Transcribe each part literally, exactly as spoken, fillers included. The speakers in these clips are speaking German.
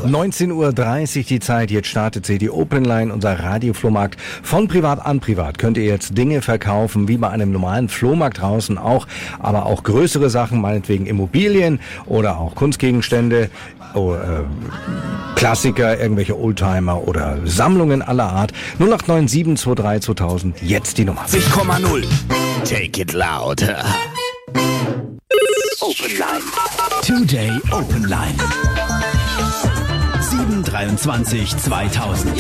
neunzehn Uhr dreißig die Zeit, jetzt startet sie die Open Line, unser Radioflohmarkt. Von privat an privat könnt ihr jetzt Dinge verkaufen, wie bei einem normalen Flohmarkt draußen auch, aber auch größere Sachen, meinetwegen Immobilien oder auch Kunstgegenstände, oh, äh, Klassiker, irgendwelche Oldtimer oder Sammlungen aller Art. null acht neun sieben zwei drei zweitausend, jetzt die Nummer. achtzig Komma null. Take it loud. Open Line. Today Open Line. sieben dreiundzwanzig zweitausend.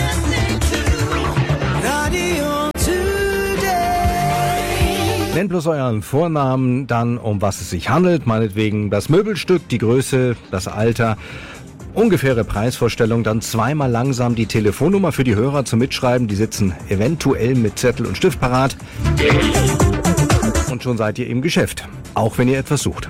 Radio Today. Nennt bloß euren Vornamen, dann um was es sich handelt, meinetwegen das Möbelstück, die Größe, das Alter, ungefähre Preisvorstellung, dann zweimal langsam die Telefonnummer für die Hörer zum Mitschreiben, die sitzen eventuell mit Zettel und Stift parat. Und schon seid ihr im Geschäft, auch wenn ihr etwas sucht.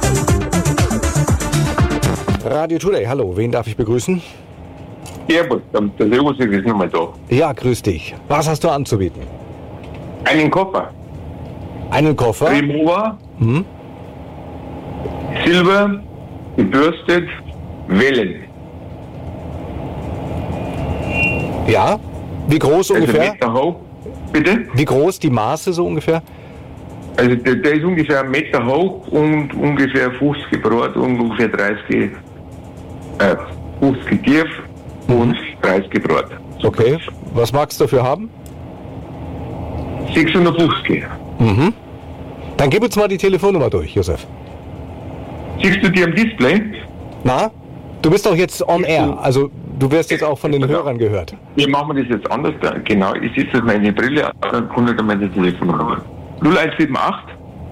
Radio Today, hallo, wen darf ich begrüßen? Servus, der Servus ist nochmal da. Ja, grüß dich. Was hast du anzubieten? Einen Koffer. Einen Koffer? Remover, Hm? Silber, gebürstet, Wellen. Ja? Wie groß Also ungefähr? Meter hoch. Bitte? Wie groß die Maße so ungefähr? Also der, der ist ungefähr einen Meter hoch und ungefähr fünfzig breit und ungefähr dreißig, äh, fünfzig tief und dreißig breit. Okay. Was magst du dafür haben? sechshundertfünfzig. Mhm. Dann gib uns mal die Telefonnummer durch, Josef. Siehst du die am Display? Na? Du bist doch jetzt on air, also du wirst jetzt auch von den Hörern gehört. Wie machen wir das jetzt anders? Da? Genau, ich setze jetzt meine Brille an, dann kann ich dann meine Telefonnummer. null eins sieben acht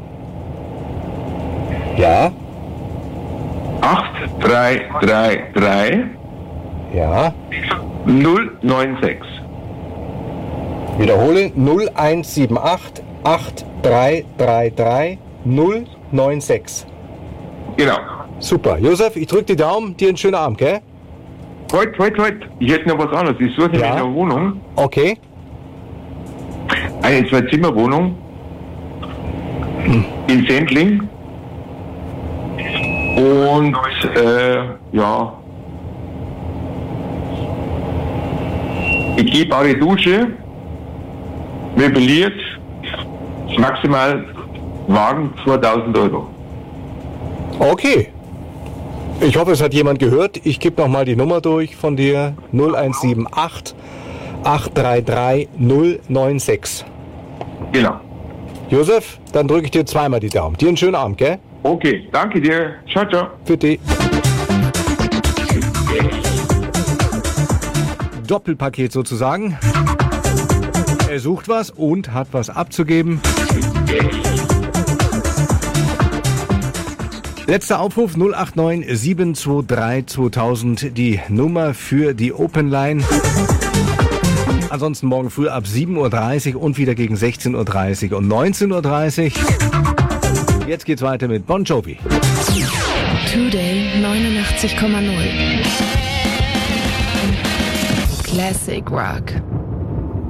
Ja? acht drei drei drei Ja? null neun sechs. Wiederhole null eins sieben acht acht drei drei drei null neun sechs. Genau. Super. Josef, ich drück die Daumen, dir einen schönen Abend, gell? Halt, halt, halt. Ich hätte noch was anderes. Ich suche Ja? eine Wohnung. Okay. Eine Zwei-Zimmer-Wohnung. Hm. In Sendling. Und, äh, ja. Begehbare Dusche. Möbliert. Maximal Wagen zweitausend Euro. Okay. Ich hoffe, es hat jemand gehört. Ich gebe nochmal die Nummer durch von dir. null eins sieben acht acht drei drei null neun sechs. Genau. Josef, dann drücke ich dir zweimal die Daumen. Dir einen schönen Abend, gell? Okay, danke dir. Ciao, ciao. Für dich. Doppelpaket sozusagen. Er sucht was und hat was abzugeben. Letzter Aufruf null acht neun sieben zwei drei zweitausend, die Nummer für die Open Line. Ansonsten morgen früh ab sieben Uhr dreißig und wieder gegen sechzehn Uhr dreißig und neunzehn Uhr dreißig. Jetzt geht's weiter mit Bon Jovi. Today neunundachtzig Komma null. Classic Rock.